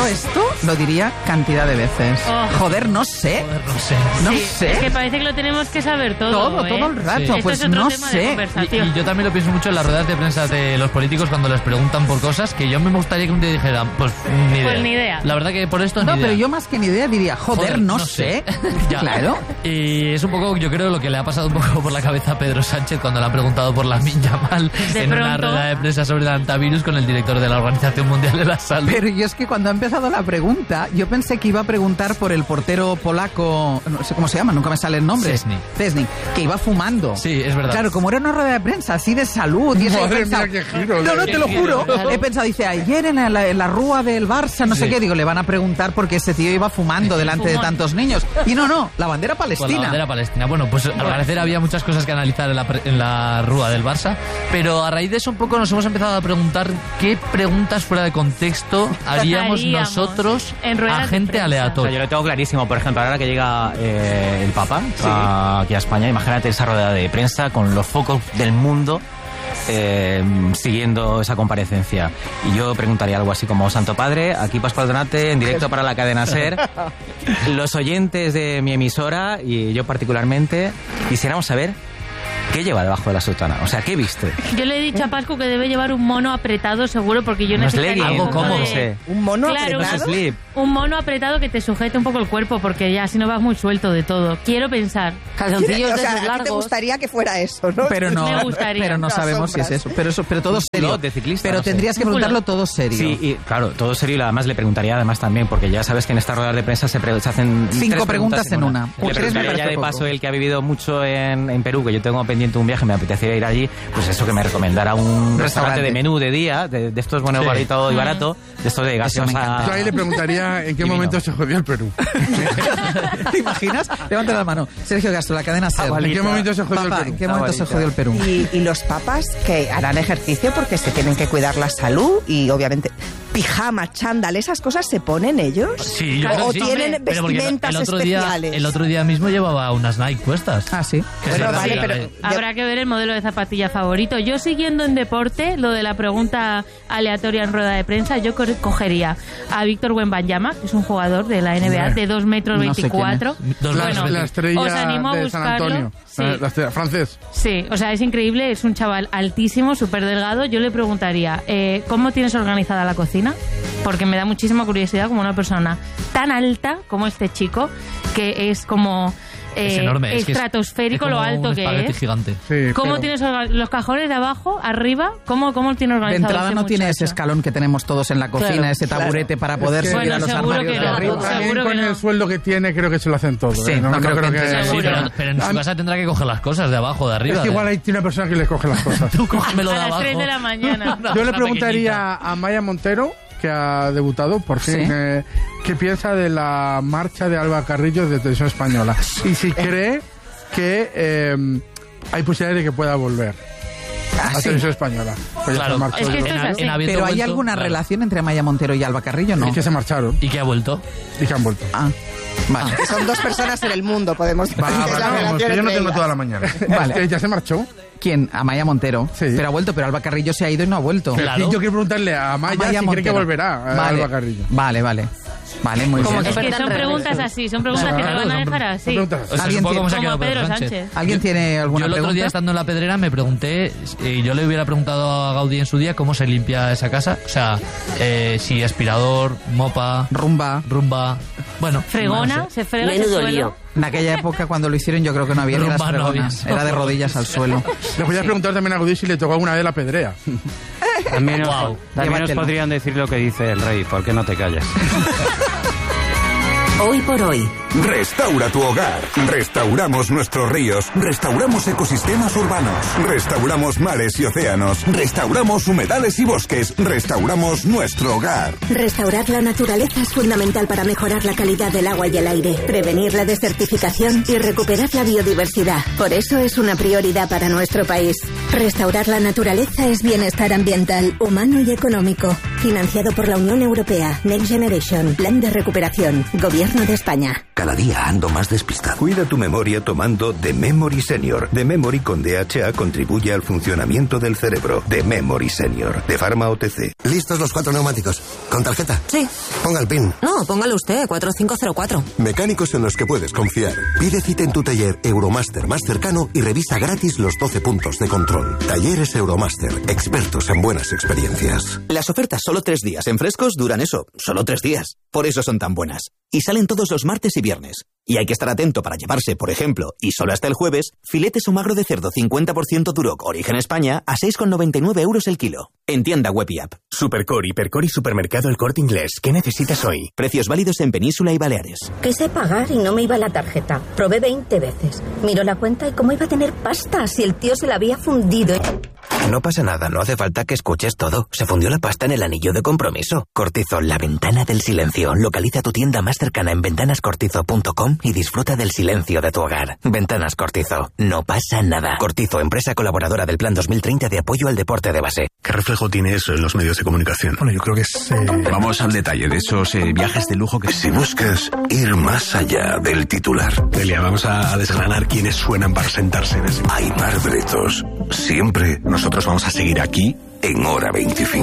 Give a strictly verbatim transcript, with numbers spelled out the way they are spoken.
Yo esto lo diría cantidad de veces. Oh. Joder, no sé. Joder, no sé. No Sí, sé. Es que parece que lo tenemos que saber todo. Todo, ¿eh? todo el rato. Sí. Pues Esto es otro no tema de sé. conversación. Y, y yo también lo pienso mucho en las ruedas de prensa de los políticos cuando les preguntan por cosas que yo me gustaría que un día dijeran, pues ni idea. Pues ni idea. La verdad que por esto No, ni idea. pero yo más que ni idea diría, joder, Joder, no, no sé. sé. Ya. Claro. Y es un poco, yo creo, lo que le ha pasado un poco por la cabeza a Pedro Sánchez cuando le han preguntado por la Yamal De en una pronto. rueda de prensa sobre el antivirus con el director de la Organización Mundial de la Salud. Pero yo es que cuando ha empezado la pregunta, yo pensé que iba a preguntar por el portero polaco, no sé cómo se llama, nunca me sale el nombre. Szczęsny. Szczęsny, que iba fumando. Sí, es verdad. Claro, como era una rueda de prensa así de salud. Y eso Madre he pensado, mía, qué giro, No, no, qué te lo giro. juro. He pensado, dice, ayer en la, en la rúa del Barça, no sé Sí. qué, digo, le van a preguntar porque ese tío iba fumando delante de Fumón. tantos niños. Y no, no, la bandera Con palestina. la bandera palestina. Bueno, pues al parecer había muchas cosas que analizar en la, pre- en la rúa del Barça, pero a raíz de eso un poco nos hemos empezado a preguntar qué preguntas fuera de contexto haríamos, Haríamos nosotros en ruedas a de gente prensa. O sea, aleatoria. yo lo tengo clarísimo. Por ejemplo, ahora que llega eh, el Papa a- aquí a España, imagínate esa rueda de prensa con los focos del mundo eh, siguiendo esa comparecencia. Y yo preguntaría algo así como: Santo Padre, aquí Pascual Donate, en directo para la cadena SER. Los oyentes de mi emisora y yo particularmente quisiéramos saber qué lleva debajo de la sotana. O sea, ¿qué viste? Yo le he dicho a Pascu que debe llevar un mono apretado seguro porque yo Unos necesitaría leggings, un algo poco cómodo, de- sí. Un mono Claro, apretado. Unos slip. Un mono apretado que te sujete un poco el cuerpo porque ya así no vas muy suelto de todo. Quiero pensar. Calzoncillos O de sea, esos a ti te largos. gustaría que fuera eso, ¿no? Pero no, Me gustaría. pero no Las sabemos si es sombras. eso. Pero eso, pero todo serio. culot de ciclista, pero no sé. tendrías que Un preguntarlo culot. todo serio. Sí, y claro, todo serio. Y además le preguntaría además también, porque ya sabes que en estas ruedas de prensa se, pre- se hacen Cinco tres preguntas en una. Le Pues tres me preguntaría ya parece de poco. paso, el que ha vivido mucho en, en Perú, que yo tengo pendiente un viaje, me apetecería ir allí, pues eso, que me recomendara un restaurante, Restaurante. de menú de día, de, de estos buenos, Sí. barito y barato, de estos de Eso me encanta. Yo ahí le preguntaría en qué Divino. momento se jodió el Perú. ¿Te imaginas? Levanta la mano. Sergio Castro, la cadena SER. ¿En qué momento se jodió Papá, el ¿en Perú? qué momento se jodió el Perú? Y, y los papas que harán ejercicio porque se tienen que cuidar la salud y obviamente pijama, chándal, esas cosas se ponen ellos. Sí, yo o creo que sí. tienen Pero porque vestimentas el otro día, especiales. el otro día mismo llevaba unas Nike puestas. Ah, sí. Que Bueno, se vale, la- pero- la- Yo- Habrá que ver el modelo de zapatilla favorito. Yo siguiendo en deporte, lo de la pregunta aleatoria en rueda de prensa, yo co- cogería a Víctor Wembanyama, que es un jugador de la N B A Hombre. de dos metros No sé quién veinticuatro. Dos La, metros la estrella os animo a de San buscarlo. Antonio. Sí. La, la estrella, francés. Sí, o sea, es increíble, es un chaval altísimo, súper delgado. Yo le preguntaría, eh, ¿cómo tienes organizada la cocina? Porque me da muchísima curiosidad como una persona tan alta como este chico, que es como eh, Es enorme. es que es- estratosférico es como lo alto un que espagueti es. gigante. Sí, ¿Cómo pero- tienes orga- los cajones de abajo, arriba? ¿Cómo, cómo tiene De organizado entrada ese no tiene ese muchacho? escalón que tenemos todos en la cocina, Claro, ese taburete para poder Es que- subir Bueno, a los seguro armarios que de no. arriba. También Seguro con que el no. sueldo que tiene creo que se lo hacen todo. Sí, ¿eh? no creo que entre- Sí, Seguro. pero, pero en su casa tendrá que coger las cosas de abajo, de arriba. Es que igual de- ahí tiene una persona que le coge las cosas. Tú cógemelo de A las abajo. tres de la mañana. Una Yo le cosa preguntaría a Maya Montero, que ha debutado, por fin, Sí. eh, qué piensa de la marcha de Alba Carrillo de Televisión Española. Y si cree que eh, hay posibilidades de que pueda volver Ah, a sí. Televisión Española. Pues ya Claro. se marchó. Es que esto En- es así. en habiendo Pero ¿hay vuelto, alguna claro. relación entre Amaya Montero y Alba Carrillo? No. Es que se marcharon ¿Y que ha vuelto? y que han vuelto. Ah, vale. Que son dos personas en el mundo, podemos decir. Va, que es la vamos, relación que yo no entre tengo ellas. toda la mañana. Vale. Es que ya se marchó. ¿Quién? Amaya Montero. Sí. Pero ha vuelto, pero Alba Carrillo se ha ido y no ha vuelto. Claro. Yo quiero preguntarle a Maya Amaya si cree que Montero. volverá a Vale. Alba Carrillo. Vale, vale. Vale, muy Como bien. que Es que Esperan son redes. preguntas así, son preguntas que te Claro, van a son- dejar Son así. preguntas O sea, ¿Alguien supongo tiene- cómo se ha Como quedado Pedro Pedro Sánchez. Sánchez. ¿Alguien tiene alguna Yo el otro pregunta? día estando en la pedrera me pregunté, y yo le hubiera preguntado a Gaudí en su día cómo se limpia esa casa. O sea, eh, si aspirador, mopa, Rumba. rumba. Bueno, Fregona, no sé. se frega ese Menudo suelo. lío. En aquella época, cuando lo hicieron, yo creo que no había ni las Rumba no había. fregonas. Era de rodillas al suelo. Le voy a preguntar también a Gaudí si le tocó alguna vez la pedrea. También, os, Wow. también os Llévatelo. podrían decir lo que dice el rey, ¿por qué no te callas? Hoy por hoy. Restaura tu hogar. Restauramos nuestros ríos. Restauramos ecosistemas urbanos. Restauramos mares y océanos. Restauramos humedales y bosques. Restauramos nuestro hogar. Restaurar la naturaleza es fundamental para mejorar la calidad del agua y el aire, prevenir la desertificación y recuperar la biodiversidad. Por eso es una prioridad para nuestro país. Restaurar la naturaleza es bienestar ambiental, humano y económico. Financiado por la Unión Europea. Next Generation. Plan de recuperación. Gobierno de España. Cada día ando más despistado. Cuida tu memoria tomando The Memory Senior. The Memory con D H A contribuye al funcionamiento del cerebro. The Memory Senior, de Pharma O T C. ¿Listos los cuatro neumáticos? ¿Con tarjeta? Sí. Ponga el PIN. No, póngalo usted, cuatro cinco cero cuatro. Mecánicos en los que puedes confiar. Pide cita en tu taller Euromaster más cercano y revisa gratis los doce puntos de control. Talleres Euromaster, expertos en buenas experiencias. Las ofertas solo tres días en Frescos duran eso, solo tres días. Por eso son tan buenas. Y salen todos los martes y viernes. Y hay que estar atento para llevarse, por ejemplo, y solo hasta el jueves, filetes o magro de cerdo cincuenta por ciento Duroc, origen España, a seis con noventa y nueve euros el kilo. En tienda web y app. Supercor, Hipercor y Supermercado El Corte Inglés. ¿Qué necesitas hoy? Precios válidos en Península y Baleares. Quise pagar y no me iba la tarjeta. Probé veinte veces. Miró la cuenta y cómo iba a tener pasta si el tío se la había fundido. No pasa nada, no hace falta que escuches todo. Se fundió la pasta en el anillo de compromiso. Cortizo, la ventana del silencio. Localiza tu tienda más cercana en ventanas cortizo punto com y disfruta del silencio de tu hogar. Ventanas Cortizo. No pasa nada. Cortizo, empresa colaboradora del Plan dos mil treinta de apoyo al deporte de base. ¿Qué reflejo tiene eso en los medios de comunicación? Bueno, yo creo que es... Eh... Vamos al detalle de esos eh, viajes de lujo que... Si buscas ir más allá del titular... Delia, vamos a desgranar quiénes suenan para sentarse en ese... Aimar Bretos. Siempre... Nosotros vamos a seguir aquí en Hora veinticinco.